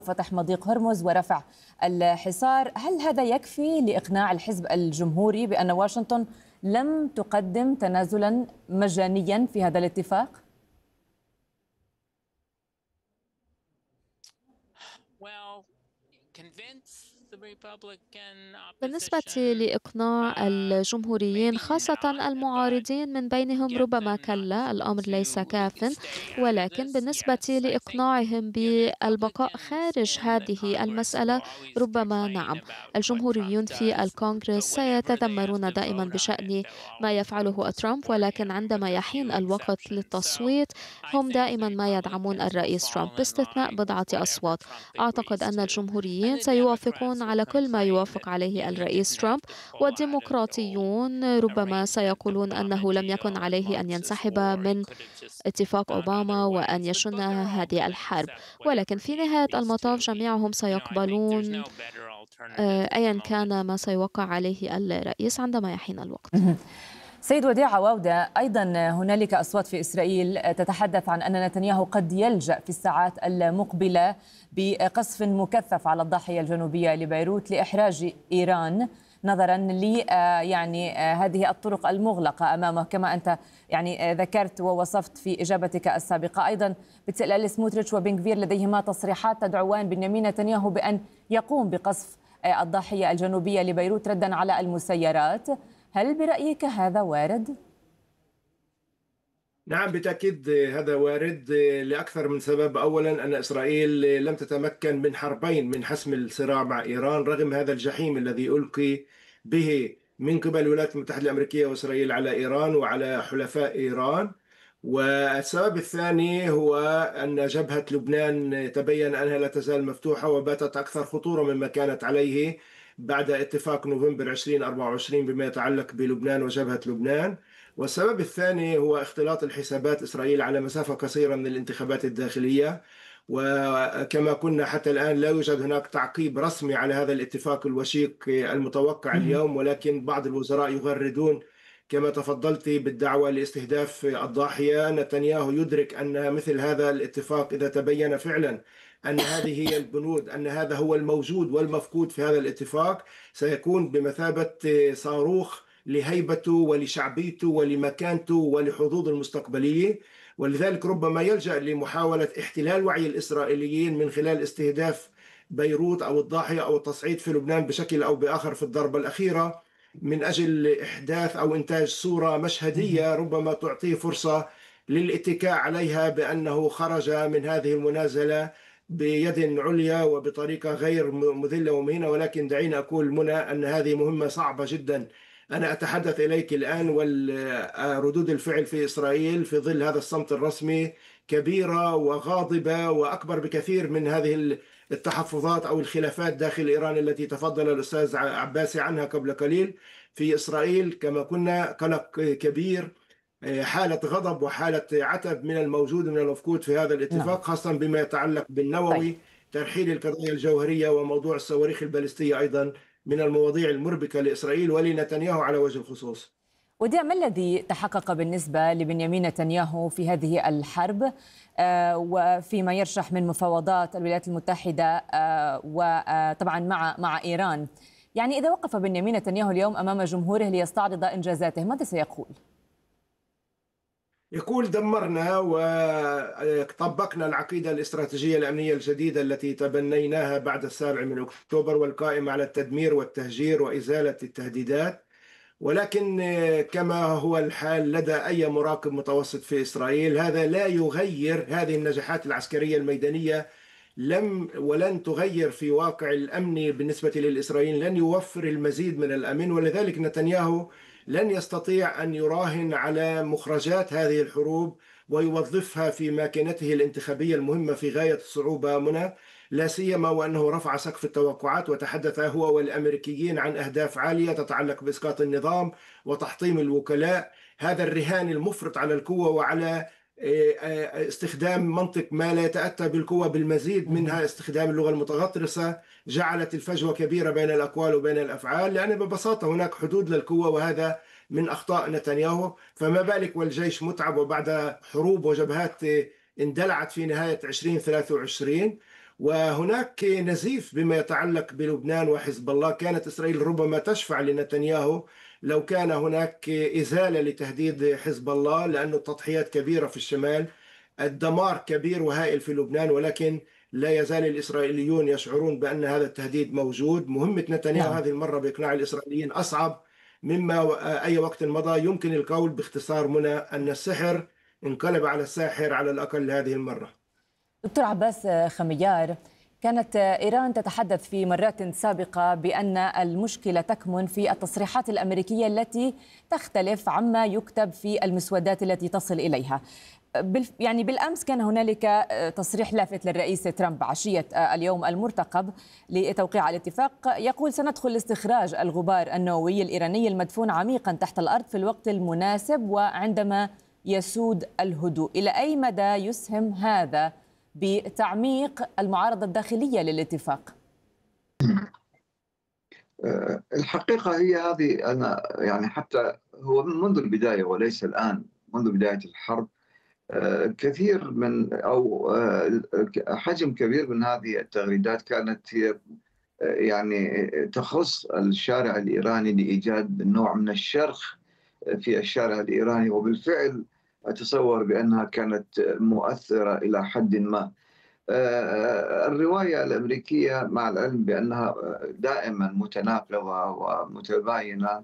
فتح مضيق هرمز ورفع الحصار. هل هذا يكفي لإقناع الحزب الجمهوري بأن واشنطن لم تقدم تنازلا مجانيا في هذا الاتفاق؟ بالنسبة لإقناع الجمهوريين خاصة المعارضين من بينهم ربما كلا، الأمر ليس كاف، ولكن بالنسبة لإقناعهم بالبقاء خارج هذه المسألة ربما نعم. الجمهوريون في الكونغرس سيتذمرون دائما بشأن ما يفعله ترامب، ولكن عندما يحين الوقت للتصويت هم دائما ما يدعمون الرئيس ترامب باستثناء بضعة أصوات. أعتقد أن الجمهوريين سيوافقون على كل ما يوافق عليه الرئيس ترامب، والديمقراطيون ربما سيقولون أنه لم يكن عليه أن ينسحب من اتفاق أوباما وأن يشن هذه الحرب، ولكن في نهاية المطاف جميعهم سيقبلون أيا كان ما سيوقع عليه الرئيس عندما يحين الوقت. سيد وديع عواودة، أيضا هنالك أصوات في إسرائيل تتحدث عن أن نتنياهو قد يلجأ في الساعات المقبلة بقصف مكثف على الضاحية الجنوبية لبيروت لإحراج إيران، نظرا ل هذه الطرق المغلقة أمامه، كما أنت ذكرت ووصفت في إجابتك السابقة. أيضا بتسأل سموتريتش وبنغفير لديهما تصريحات تدعوان بنيامين نتنياهو بأن يقوم بقصف الضاحية الجنوبية لبيروت ردا على المسيرات. هل برأيك هذا وارد؟ نعم، بالتأكيد هذا وارد لأكثر من سبب. أولا أن إسرائيل لم تتمكن من حربين من حسم الصراع مع إيران رغم هذا الجحيم الذي ألقي به من قبل الولايات المتحدة الأمريكية وإسرائيل على إيران وعلى حلفاء إيران. والسبب الثاني هو أن جبهة لبنان تبين أنها لا تزال مفتوحة وباتت أكثر خطورة مما كانت عليه بعد اتفاق نوفمبر 2024 بما يتعلق بلبنان وجبهة لبنان. والسبب الثاني هو اختلاط الحسابات إسرائيل على مسافة قصيرة من الانتخابات الداخلية، وكما كنا حتى الآن لا يوجد هناك تعقيب رسمي على هذا الاتفاق الوشيق المتوقع اليوم، ولكن بعض الوزراء يغردون كما تفضلت بالدعوة لاستهداف الضاحية. نتنياهو يدرك أن مثل هذا الاتفاق إذا تبين فعلا أن هذه هي البنود، أن هذا هو الموجود والمفقود في هذا الاتفاق، سيكون بمثابة صاروخ لهيبته ولشعبيته ولمكانته ولحظوظه المستقبلية. ولذلك ربما يلجأ لمحاولة احتلال وعي الإسرائيليين من خلال استهداف بيروت أو الضاحية أو التصعيد في لبنان بشكل أو بآخر في الضربة الأخيرة، من أجل إحداث أو إنتاج صورة مشهدية ربما تعطيه فرصة للاتكاء عليها بأنه خرج من هذه المنازلة بيد عليا وبطريقة غير مذلة ومهينة. ولكن دعيني أقول منى أن هذه مهمة صعبة جدا. أنا أتحدث إليك الآن والردود الفعل في إسرائيل في ظل هذا الصمت الرسمي كبيرة وغاضبة وأكبر بكثير من هذه التحفظات أو الخلافات داخل إيران التي تفضل الأستاذ عباسي عنها قبل قليل. في إسرائيل كما كنا قلق كبير، حالة غضب وحالة عتب من الموجود من المفقود في هذا الاتفاق، خاصة بما يتعلق بالنووي، ترحيل القضايا الجوهرية وموضوع الصواريخ البالستية أيضا من المواضيع المربكة لإسرائيل ولنتنياهو على وجه الخصوص. وديع، ما الذي تحقق بالنسبة لبنيامين نتنياهو في هذه الحرب وفيما يرشح من مفاوضات الولايات المتحدة وطبعا مع إيران؟ إذا وقف بنيامين نتنياهو اليوم أمام جمهوره ليستعرض إنجازاته ماذا سيقول؟ يقول دمرنا وطبقنا العقيدة الاستراتيجية الأمنية الجديدة التي تبنيناها بعد 7 أكتوبر والقائمة على التدمير والتهجير وإزالة التهديدات. ولكن كما هو الحال لدى أي مراقب متوسط في إسرائيل، هذا لا يغير هذه النجاحات العسكرية الميدانية ولن تغير في واقع الأمن بالنسبة للإسرائيليين، لن يوفر المزيد من الأمن. ولذلك نتنياهو لن يستطيع أن يراهن على مخرجات هذه الحروب ويوظفها في ماكينته الانتخابية المهمة في غاية الصعوبة منى، لا سيما وأنه رفع سقف التوقعات وتحدث هو والأمريكيين عن أهداف عالية تتعلق بإسقاط النظام وتحطيم الوكلاء. هذا الرهان المفرط على القوة وعلى استخدام منطق ما لا يتأتى بالقوة بالمزيد منها استخدام اللغة المتغطرسة جعلت الفجوة كبيرة بين الأقوال وبين الأفعال، لأن ببساطة هناك حدود للقوة وهذا من أخطاء نتنياهو. فما بالك والجيش متعب وبعد حروب وجبهات اندلعت في نهاية 2023. وهناك نزيف بما يتعلق بلبنان وحزب الله. كانت إسرائيل ربما تشفع لنتنياهو لو كان هناك إزالة لتهديد حزب الله، لأن التضحيات كبيرة في الشمال، الدمار كبير وهائل في لبنان، ولكن لا يزال الإسرائيليون يشعرون بأن هذا التهديد موجود. مهمة نتنياهو هذه المرة بإقناع الإسرائيليين أصعب مما أي وقت مضى. يمكن القول باختصار منى أن السحر انقلب على الساحر على الأقل هذه المرة. دكتور عباس خميار، كانت إيران تتحدث في مرات سابقة بأن المشكلة تكمن في التصريحات الأمريكية التي تختلف عما يكتب في المسودات التي تصل إليها. يعني بالأمس كان هنالك تصريح لافت للرئيس ترامب عشية اليوم المرتقب لتوقيع الاتفاق، يقول: سندخل لاستخراج الغبار النووي الإيراني المدفون عميقا تحت الأرض في الوقت المناسب وعندما يسود الهدوء. إلى أي مدى يسهم هذا بتعميق المعارضة الداخلية للاتفاق؟ الحقيقة هي هذه، أنا يعني حتى هو منذ البداية وليس الآن، منذ بداية الحرب كثير من أو حجم كبير من هذه التغريدات كانت هي يعني تخص الشارع الإيراني لإيجاد نوع من الشرخ في الشارع الإيراني، وبالفعل أتصور بأنها كانت مؤثرة إلى حد ما. الرواية الأمريكية مع العلم بأنها دائما متناقضة ومتباينة،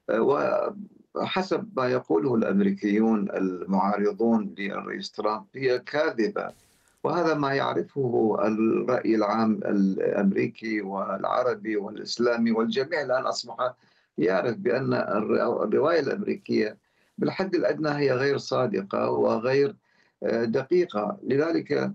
وحسب ما يقوله الأمريكيون المعارضون للرئيس ترامب هي كاذبة، وهذا ما يعرفه الرأي العام الأمريكي والعربي والإسلامي والجميع الآن أصبح يعرف بأن الرواية الأمريكية بالحد الأدنى هي غير صادقة وغير دقيقة. لذلك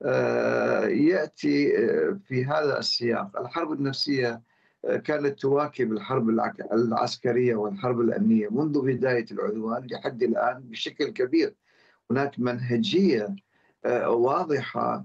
يأتي في هذا السياق الحرب النفسية كانت تواكب الحرب العسكرية والحرب الأمنية منذ بداية العدوان لحد الآن بشكل كبير. هناك منهجية واضحة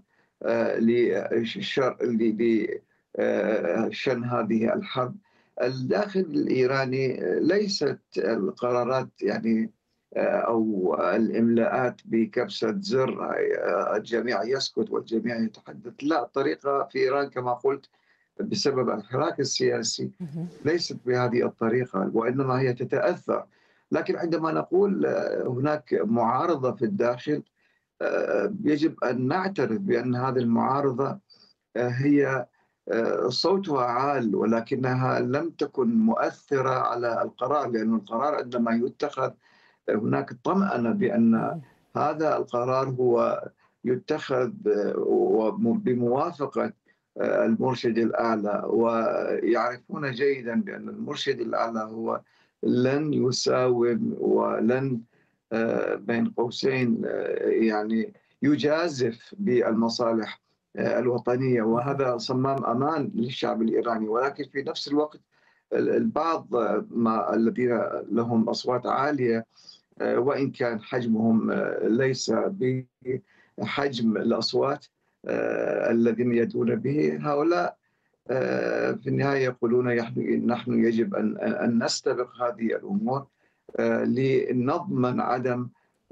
لشن هذه الحرب. الداخل الإيراني ليست القرارات يعني أو الإملاءات بكبسة زر الجميع يسكت والجميع يتحدث، لا، الطريقة في إيران كما قلت بسبب الحراك السياسي ليست بهذه الطريقة، وإنما هي تتأثر. لكن عندما نقول هناك معارضة في الداخل يجب أن نعترف بأن هذه المعارضة هي صوتها عال، ولكنها لم تكن مؤثرة على القرار، لأن القرار عندما يتخذ هناك طمأنة بأن هذا القرار هو يتخذ بموافقة المرشد الأعلى، ويعرفون جيدا بأن المرشد الأعلى هو لن يساوم ولن بين قوسين يعني يجازف بالمصالح الوطنية، وهذا صمام أمان للشعب الإيراني. ولكن في نفس الوقت البعض الذين لهم أصوات عالية وإن كان حجمهم ليس بحجم الأصوات الذين يدعون به، هؤلاء في النهاية يقولون نحن يجب أن نستبق هذه الأمور لنضمن عدم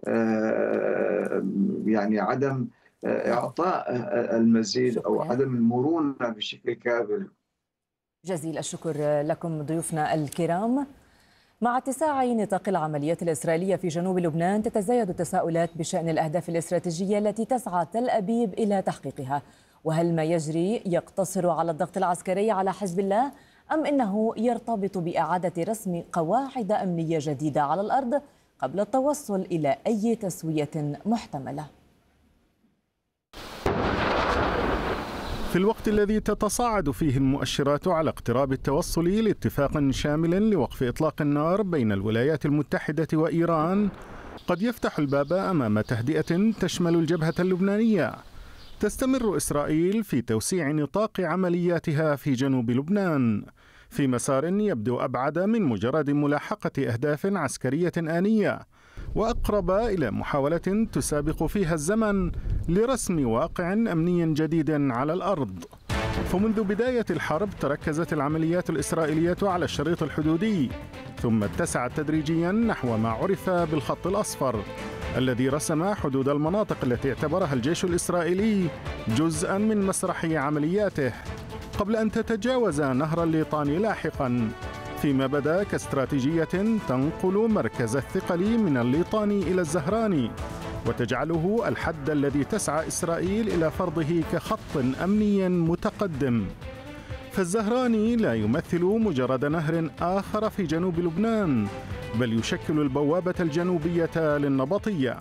يعني عدم إعطاء المزيد أو عدم المرونة بشكل كامل. جزيل الشكر لكم ضيوفنا الكرام. مع اتساع نطاق العمليات الإسرائيلية في جنوب لبنان تتزايد التساؤلات بشأن الأهداف الاستراتيجية التي تسعى تل أبيب إلى تحقيقها، وهل ما يجري يقتصر على الضغط العسكري على حزب الله أم إنه يرتبط بإعادة رسم قواعد أمنية جديدة على الأرض قبل التوصل إلى أي تسوية محتملة؟ في الوقت الذي تتصاعد فيه المؤشرات على اقتراب التوصل لاتفاق شامل لوقف إطلاق النار بين الولايات المتحدة وإيران، قد يفتح الباب أمام تهدئة تشمل الجبهة اللبنانية. تستمر إسرائيل في توسيع نطاق عملياتها في جنوب لبنان في مسار يبدو أبعد من مجرد ملاحقة أهداف عسكرية آنية، وأقرب إلى محاولة تسابق فيها الزمن لرسم واقع أمني جديد على الأرض. فمنذ بداية الحرب تركزت العمليات الإسرائيلية على الشريط الحدودي، ثم اتسعت تدريجيا نحو ما عرف بالخط الأصفر، الذي رسم حدود المناطق التي اعتبرها الجيش الإسرائيلي جزءاً من مسرح عملياته قبل أن تتجاوز نهر الليطاني لاحقاً، فيما بدا كاستراتيجية تنقل مركز الثقل من الليطاني إلى الزهراني وتجعله الحد الذي تسعى إسرائيل إلى فرضه كخط أمني متقدم. فالزهراني لا يمثل مجرد نهر آخر في جنوب لبنان، بل يشكل البوابة الجنوبية للنبطية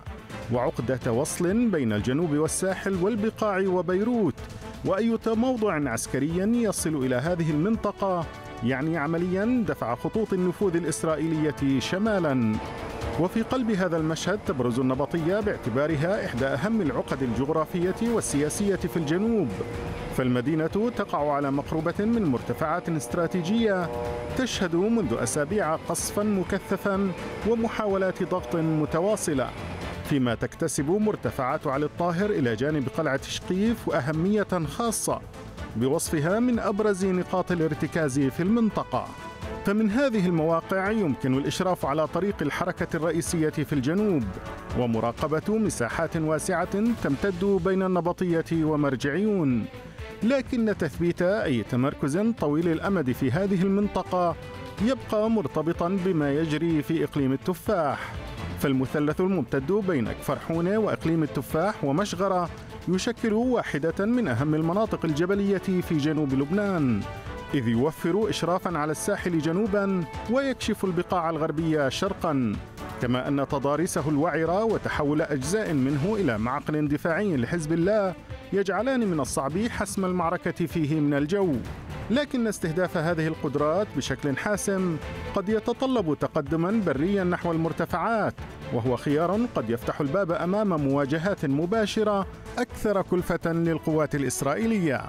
وعقدة وصل بين الجنوب والساحل والبقاع وبيروت، وأي موضع عسكري يصل إلى هذه المنطقة يعني عملياً دفع خطوط النفوذ الإسرائيلية شمالاً. وفي قلب هذا المشهد تبرز النبطية باعتبارها إحدى أهم العقد الجغرافية والسياسية في الجنوب، فالمدينة تقع على مقربة من مرتفعات استراتيجية تشهد منذ أسابيع قصفاً مكثفاً ومحاولات ضغط متواصلة، فيما تكتسب مرتفعات علي الطاهر إلى جانب قلعة شقيف وأهمية خاصة بوصفها من أبرز نقاط الارتكاز في المنطقة. فمن هذه المواقع يمكن الإشراف على طريق الحركة الرئيسية في الجنوب ومراقبة مساحات واسعة تمتد بين النبطية ومرجعيون، لكن تثبيت أي تمركز طويل الأمد في هذه المنطقة يبقى مرتبطا بما يجري في إقليم التفاح، فالمثلث الممتد بين كفر حونة وإقليم التفاح ومشغرة يشكل واحدة من أهم المناطق الجبلية في جنوب لبنان، إذ يوفر إشرافاً على الساحل جنوباً ويكشف البقاع الغربية شرقاً، كما أن تضاريسه الوعرة وتحول أجزاء منه إلى معقل دفاعي لحزب الله يجعلان من الصعب حسم المعركة فيه من الجو. لكن استهداف هذه القدرات بشكل حاسم قد يتطلب تقدماً برياً نحو المرتفعات، وهو خيار قد يفتح الباب أمام مواجهات مباشرة أكثر كلفة للقوات الإسرائيلية.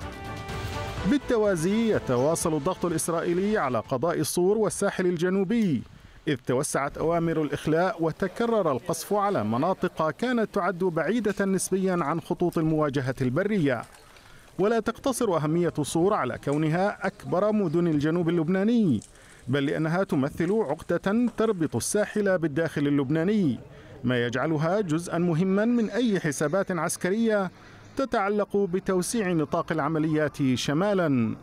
بالتوازي يتواصل الضغط الإسرائيلي على قضاء الصور والساحل الجنوبي، إذ توسعت أوامر الإخلاء وتكرر القصف على مناطق كانت تعد بعيدة نسبيا عن خطوط المواجهة البرية. ولا تقتصر أهمية صور على كونها أكبر مدن الجنوب اللبناني، بل لأنها تمثل عقدة تربط الساحل بالداخل اللبناني، ما يجعلها جزءا مهما من أي حسابات عسكرية تتعلق بتوسيع نطاق العمليات شمالا.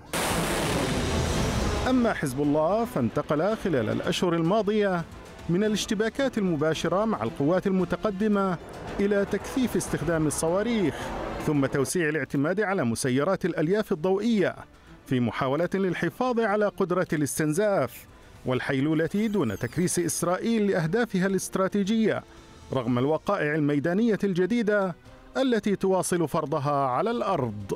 أما حزب الله فانتقل خلال الأشهر الماضية من الاشتباكات المباشرة مع القوات المتقدمة إلى تكثيف استخدام الصواريخ، ثم توسيع الاعتماد على مسيرات الألياف الضوئية في محاولة للحفاظ على قدرة الاستنزاف والحيلولة دون تكريس إسرائيل لأهدافها الاستراتيجية رغم الوقائع الميدانية الجديدة التي تواصل فرضها على الأرض.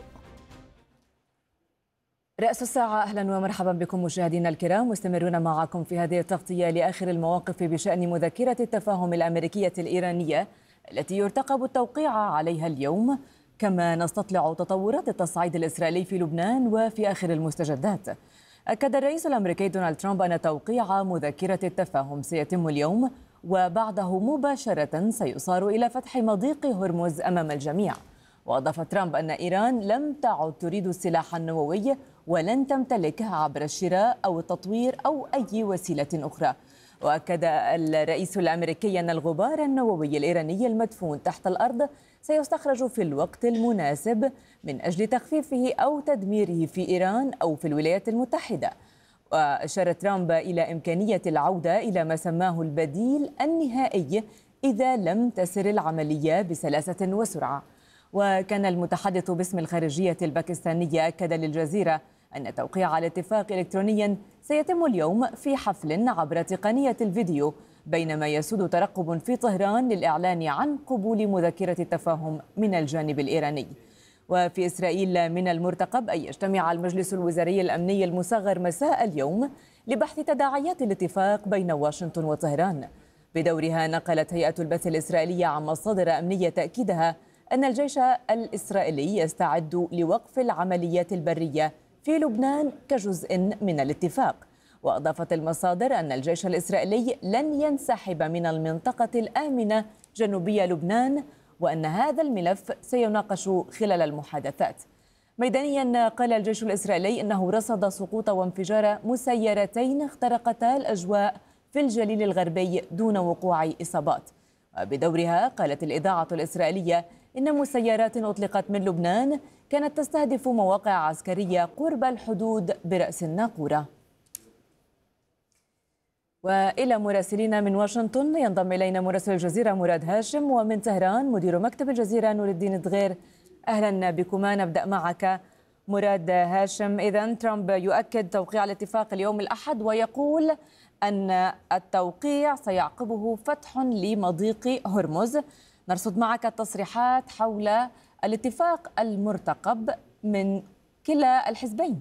رأس الساعة، أهلا ومرحبا بكم مشاهدينا الكرام، مستمرون معكم في هذه التغطية لآخر المواقف بشأن مذكرة التفاهم الأمريكية الإيرانية التي يرتقب التوقيع عليها اليوم، كما نستطلع تطورات التصعيد الإسرائيلي في لبنان وفي آخر المستجدات. أكد الرئيس الأمريكي دونالد ترامب أن توقيع مذكرة التفاهم سيتم اليوم، وبعده مباشرة سيصار إلى فتح مضيق هرمز أمام الجميع. وأضاف ترامب أن إيران لم تعد تريد السلاح النووي ولن تمتلكه عبر الشراء أو التطوير أو أي وسيلة أخرى. وأكد الرئيس الأمريكي أن الغبار النووي الإيراني المدفون تحت الأرض سيستخرج في الوقت المناسب من أجل تخفيفه أو تدميره في إيران أو في الولايات المتحدة. وأشار ترامب إلى إمكانية العودة إلى ما سماه البديل النهائي إذا لم تسر العملية بسلاسة وسرعة. وكان المتحدث باسم الخارجية الباكستانية أكد للجزيرة أن توقيع الاتفاق إلكترونيا سيتم اليوم في حفل عبر تقنية الفيديو، بينما يسود ترقب في طهران للإعلان عن قبول مذكرة التفاهم من الجانب الإيراني. وفي إسرائيل من المرتقب أن يجتمع المجلس الوزاري الأمني المصغر مساء اليوم لبحث تداعيات الاتفاق بين واشنطن وطهران. بدورها نقلت هيئة البث الإسرائيلية عن مصادر أمنية تأكيدها أن الجيش الإسرائيلي يستعد لوقف العمليات البرية في لبنان كجزء من الاتفاق. وأضافت المصادر أن الجيش الإسرائيلي لن ينسحب من المنطقة الآمنة جنوبي لبنان، وأن هذا الملف سيناقش خلال المحادثات. ميدانيا قال الجيش الإسرائيلي إنه رصد سقوط وانفجار مسيرتين اخترقتا الأجواء في الجليل الغربي دون وقوع إصابات. بدورها قالت الإذاعة الإسرائيلية إن مسيرات أطلقت من لبنان كانت تستهدف مواقع عسكرية قرب الحدود برأس الناقورة. وإلى مراسلين من واشنطن ينضم إلينا مراسل الجزيرة مراد هاشم، ومن طهران مدير مكتب الجزيرة نور الدين دغير. أهلا بكما. نبدأ معك مراد هاشم. إذن ترامب يؤكد توقيع الاتفاق اليوم الأحد ويقول أن التوقيع سيعقبه فتح لمضيق هرمز. نرصد معك التصريحات حول الاتفاق المرتقب من كلا الحزبين.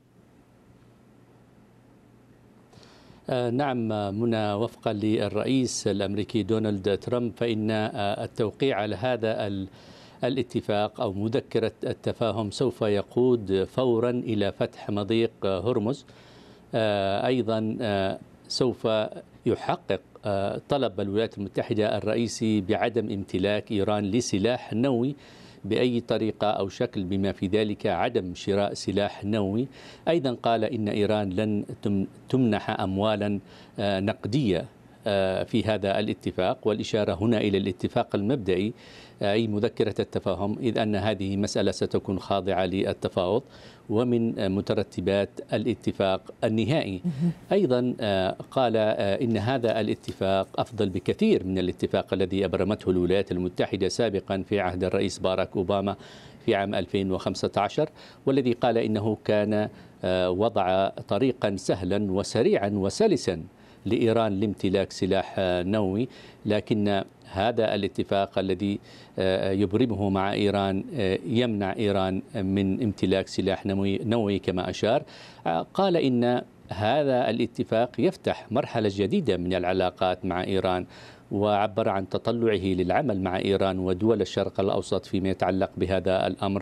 نعم منى، وفقا للرئيس الأمريكي دونالد ترامب فإن التوقيع على هذا الاتفاق أو مذكرة التفاهم سوف يقود فورا إلى فتح مضيق هرمز. أيضا سوف يحقق طلب الولايات المتحدة الرئيسي بعدم امتلاك إيران لسلاح نووي بأي طريقة أو شكل، بما في ذلك عدم شراء سلاح نووي. أيضا قال إن إيران لن تمنح أموالا نقدية في هذا الاتفاق، والإشارة هنا إلى الاتفاق المبدئي أي مذكرة التفاهم، إذ أن هذه مسألة ستكون خاضعة للتفاوض ومن مترتبات الاتفاق النهائي. أيضا قال إن هذا الاتفاق أفضل بكثير من الاتفاق الذي أبرمته الولايات المتحدة سابقا في عهد الرئيس باراك أوباما في عام 2015، والذي قال إنه كان وضع طريقا سهلا وسريعا وسلسا لإيران لامتلاك سلاح نووي، لكن هذا الاتفاق الذي يبرمه مع إيران يمنع إيران من امتلاك سلاح نووي كما أشار. قال إن هذا الاتفاق يفتح مرحلة جديدة من العلاقات مع إيران، وعبر عن تطلعه للعمل مع إيران ودول الشرق الأوسط فيما يتعلق بهذا الأمر،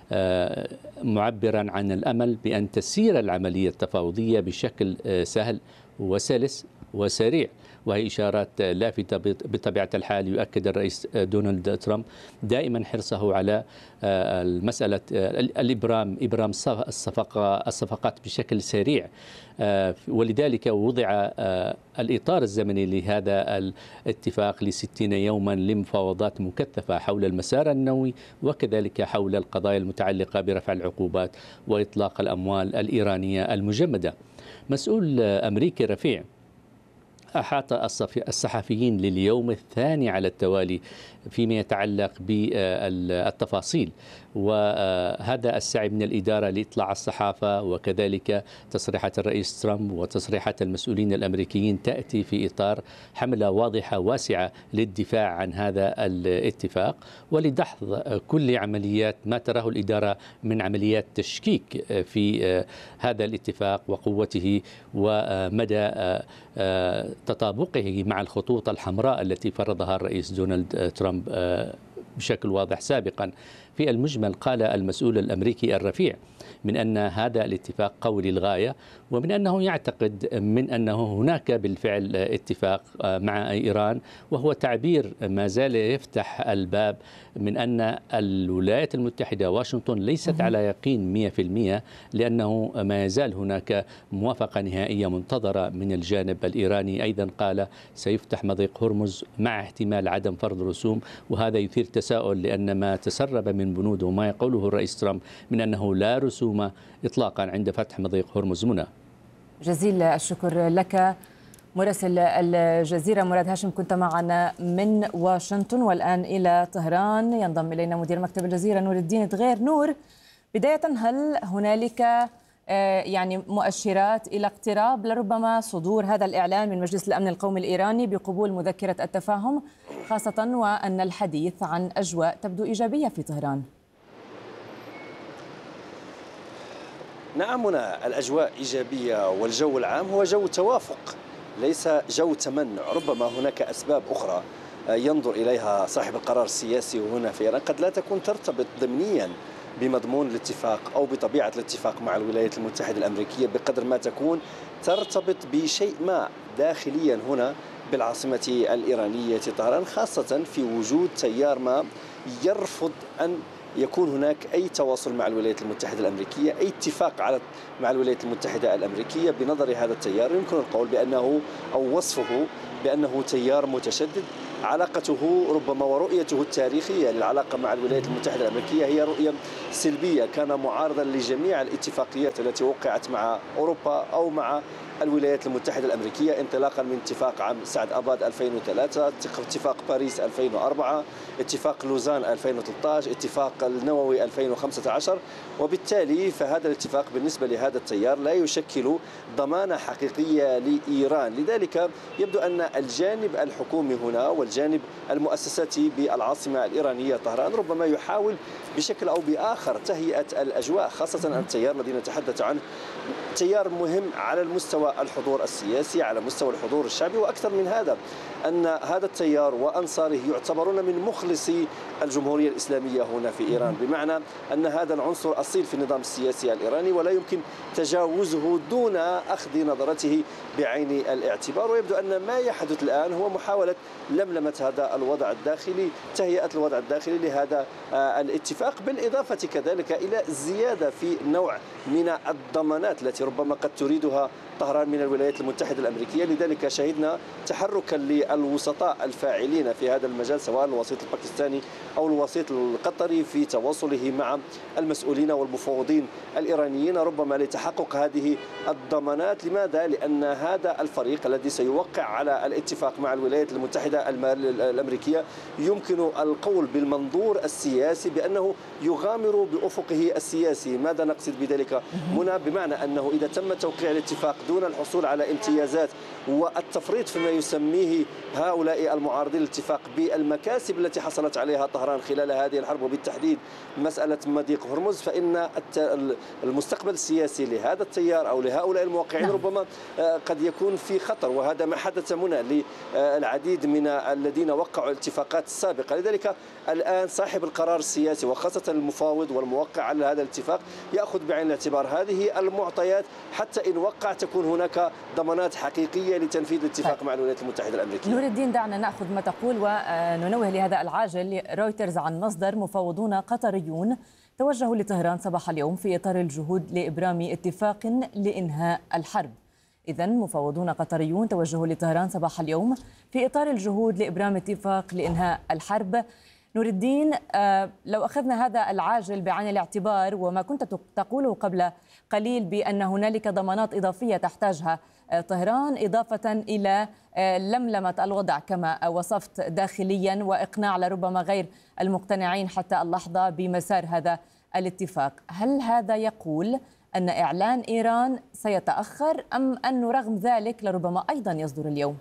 معبرا عن الأمل بأن تسير العملية التفاوضية بشكل سهل وسلس وسريع. وهي إشارات لافتة بطبيعة الحال. يؤكد الرئيس دونالد ترامب دائما حرصه على المسألة إبرام الصفقات بشكل سريع، ولذلك وضع الإطار الزمني لهذا الاتفاق ل60 يوما لمفاوضات مكثفة حول المسار النووي وكذلك حول القضايا المتعلقة برفع العقوبات وإطلاق الأموال الإيرانية المجمدة. مسؤول أمريكي رفيع أحاط الصحفيين لليوم الثاني على التوالي فيما يتعلق بالتفاصيل، وهذا السعي من الإدارة لإطلاع الصحافة وكذلك تصريحات الرئيس ترامب وتصريحات المسؤولين الأمريكيين تأتي في إطار حملة واضحة واسعة للدفاع عن هذا الاتفاق ولدحض كل عمليات ما تراه الإدارة من عمليات تشكيك في هذا الاتفاق وقوته ومدى تطابقه مع الخطوط الحمراء التي فرضها الرئيس دونالد ترامب بشكل واضح سابقا. في المجمل قال المسؤول الأمريكي الرفيع من أن هذا الاتفاق قوي للغاية، ومن أنه يعتقد من أنه هناك بالفعل اتفاق مع إيران، وهو تعبير ما زال يفتح الباب من أن الولايات المتحدة واشنطن ليست على يقين 100%، لأنه ما يزال هناك موافقة نهائية منتظرة من الجانب الإيراني. أيضا قال سيفتح مضيق هرمز مع احتمال عدم فرض رسوم، وهذا يثير تساؤل لأن ما تسرب من بنود وما يقوله الرئيس ترامب من أنه لا رسوم إطلاقا عند فتح مضيق هرمز. منى، جزيل الشكر لك مراسل الجزيرة مراد هاشم، كنت معنا من واشنطن. والآن إلى طهران ينضم إلينا مدير مكتب الجزيرة نور الدين دغير. نور، بداية هل هنالك يعني مؤشرات إلى اقتراب لربما صدور هذا الإعلان من مجلس الأمن القومي الإيراني بقبول مذكرة التفاهم، خاصة وأن الحديث عن أجواء تبدو إيجابية في طهران؟ نعم هنا الأجواء إيجابية، والجو العام هو جو توافق ليس جو تمنع. ربما هناك أسباب أخرى ينظر إليها صاحب القرار السياسي هنا في إيران قد لا تكون ترتبط ضمنيا بمضمون الاتفاق أو بطبيعة الاتفاق مع الولايات المتحدة الأمريكية، بقدر ما تكون ترتبط بشيء ما داخليا هنا بالعاصمة الإيرانية طهران، خاصة في وجود تيار ما يرفض أن يكون هناك أي تواصل مع الولايات المتحدة الأمريكية، أي اتفاق مع الولايات المتحدة الأمريكية. بنظر هذا التيار يمكن القول بأنه أو وصفه بأنه تيار متشدد علاقته ربما ورؤيته التاريخية للعلاقة مع الولايات المتحدة الأمريكية هي رؤية سلبية. كان معارضا لجميع الاتفاقيات التي وقعت مع أوروبا أو مع الولايات المتحدة الأمريكية، انطلاقا من اتفاق عام سعد أباد 2003، اتفاق باريس 2004، اتفاق لوزان 2013، اتفاق النووي 2015. وبالتالي فهذا الاتفاق بالنسبة لهذا التيار لا يشكل ضمانة حقيقية لإيران. لذلك يبدو أن الجانب الحكومي هنا والجانب المؤسساتي بالعاصمة الإيرانية طهران ربما يحاول بشكل أو بآخر تهيئة الأجواء، خاصة التيار الذي نتحدث عنه تيار مهم على المستوى الحضور السياسي، على مستوى الحضور الشعبي، وأكثر من هذا أن هذا التيار وأنصاره يعتبرون من مخلصي الجمهورية الإسلامية هنا في إيران، بمعنى أن هذا العنصر أصيل في النظام السياسي الإيراني ولا يمكن تجاوزه دون أخذ نظرته بعين الاعتبار. ويبدو أن ما يحدث الآن هو محاولة لملمة هذا الوضع الداخلي، تهيئة الوضع الداخلي لهذا الاتفاق، بالإضافة كذلك إلى زيادة في نوع من الضمانات التي ربما قد تريدها طهران من الولايات المتحدة الأمريكية. لذلك شهدنا تحركا للوسطاء الفاعلين في هذا المجال، سواء الوسيط الباكستاني أو الوسيط القطري، في تواصله مع المسؤولين والمفوضين الإيرانيين ربما لتحقق هذه الضمانات. لماذا؟ لأن هذا الفريق الذي سيوقع على الاتفاق مع الولايات المتحدة الأمريكية يمكن القول بالمنظور السياسي بأنه يغامر بأفقه السياسي. ماذا نقصد بذلك هنا؟ بمعنى أنه إذا تم توقيع الاتفاق دون الحصول على امتيازات والتفريط فيما يسميه هؤلاء المعارضين الاتفاق بالمكاسب التي حصلت عليها طهران خلال هذه الحرب، وبالتحديد مسألة مضيق هرمز، فإن المستقبل السياسي لهذا التيار أو لهؤلاء الموقعين ربما قد يكون في خطر. وهذا ما حدث هنا للعديد من الذين وقعوا الاتفاقات السابقة. لذلك الآن صاحب القرار السياسي وخاصة المفاوض والموقع على هذا الاتفاق يأخذ بعين الاعتبار هذه المعطيات حتى إن وقع تكون هناك ضمانات حقيقية لتنفيذ الاتفاق مع الولايات المتحدة الأمريكية. نور الدين، دعنا نأخذ ما تقول وننوه لهذا العاجل. رويترز عن مصدر: مفوضون قطريون توجهوا لطهران صباح اليوم في إطار الجهود لإبرام اتفاق لإنهاء الحرب. إذن مفوضون قطريون توجهوا لطهران صباح اليوم في إطار الجهود لإبرام اتفاق لإنهاء الحرب. نور الدين، لو أخذنا هذا العاجل بعين الاعتبار وما كنت تقوله قبل قليل بأن هنالك ضمانات إضافية تحتاجها طهران، إضافة إلى لملمة الوضع كما وصفت داخليا وإقناع لربما غير المقتنعين حتى اللحظة بمسار هذا الاتفاق، هل هذا يقول أن إعلان إيران سيتأخر أم أنه رغم ذلك لربما أيضا يصدر اليوم؟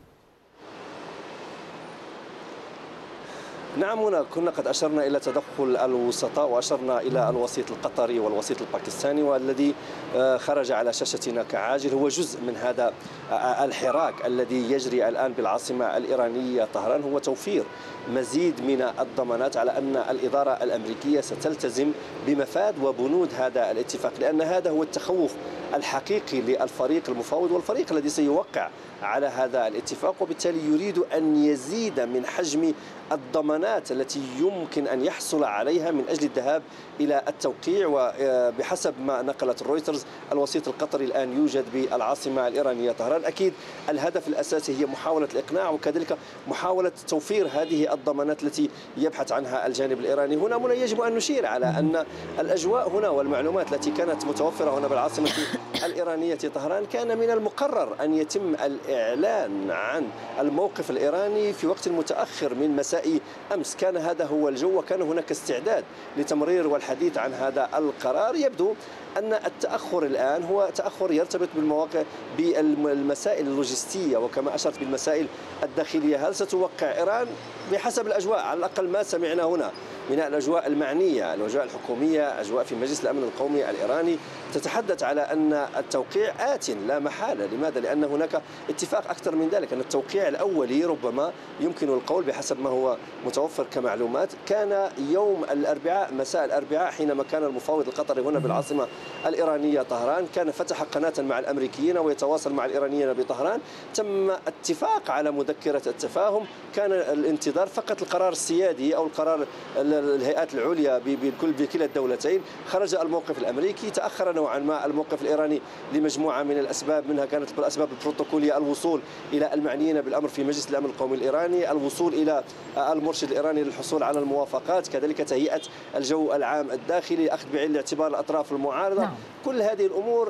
نعم، هنا كنا قد أشرنا إلى تدخل الوسطاء وأشرنا إلى الوسيط القطري والوسيط الباكستاني، والذي خرج على شاشتنا كعاجل هو جزء من هذا الحراك الذي يجري الآن بالعاصمة الإيرانية طهران، هو توفير مزيد من الضمانات على أن الإدارة الأمريكية ستلتزم بمفاد وبنود هذا الاتفاق، لأن هذا هو التخوف الحقيقي للفريق المفاوض والفريق الذي سيوقع على هذا الاتفاق، وبالتالي يريد أن يزيد من حجم الضمانات التي يمكن أن يحصل عليها من أجل الذهاب إلى التوقيع. وبحسب ما نقلت رويترز الوسيط القطري الآن يوجد بالعاصمة الإيرانية طهران. أكيد الهدف الأساسي هي محاولة الإقناع وكذلك محاولة توفير هذه الضمانات التي يبحث عنها الجانب الإيراني. هنا يجب أن نشير على أن الأجواء هنا والمعلومات التي كانت متوفرة هنا بالعاصمة الإيرانية طهران كان من المقرر أن يتم الإعلان عن الموقف الإيراني في وقت متأخر من مساء أمس. كان هذا هو الجو وكان هناك استعداد لتمرير والحديث عن هذا القرار. يبدو أن التأخر الآن هو تأخر يرتبط بالمواقع بالمسائل اللوجستية وكما أشرت بالمسائل الداخلية. هل ستوقع إيران؟ بحسب الأجواء على الأقل ما سمعنا هنا من الأجواء المعنية، الأجواء الحكومية، أجواء في مجلس الأمن القومي الإيراني تتحدث على أن التوقيع آت لا محالة. لماذا؟ لأن هناك اتفاق أكثر من ذلك، أن التوقيع الأولي ربما يمكن القول بحسب ما هو متوفر كمعلومات كان يوم الأربعاء، مساء الأربعاء، حينما كان المفاوض القطري هنا بالعاصمة الإيرانية طهران كان فتح قناة مع الأمريكيين ويتواصل مع الإيرانيين بطهران. تم اتفاق على مذكرة التفاهم، كان الانتظار فقط القرار السيادي أو القرار الهيئات العليا بكلا الدولتين، خرج الموقف الأمريكي، تأخر نوعا ما الموقف الإيراني لمجموعة من الأسباب، منها كانت بالأسباب البروتوكولية، الوصول إلى المعنيين بالأمر في مجلس الأمن القومي الإيراني، الوصول إلى المرشد الإيراني للحصول على الموافقات، كذلك تهيئة الجو العام الداخلي، أخذ بعين الاعتبار الأطراف المعارضة. كل هذه الأمور